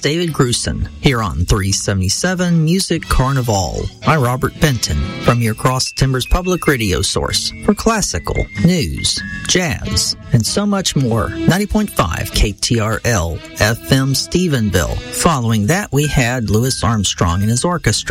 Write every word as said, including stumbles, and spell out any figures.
David Grusin here on three seventy-seven Music Carnival. I'm Robert Benton from your Cross Timbers Public Radio source for classical, news, jazz, and so much more. ninety point five K T R L F M Stephenville. Following that, we had Louis Armstrong and his orchestra.